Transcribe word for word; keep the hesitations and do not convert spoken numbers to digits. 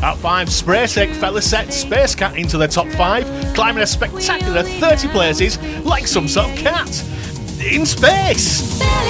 At five, Spraytech Fella set Space Cat into the top five, climbing a spectacular thirty places like some sort of cat in space.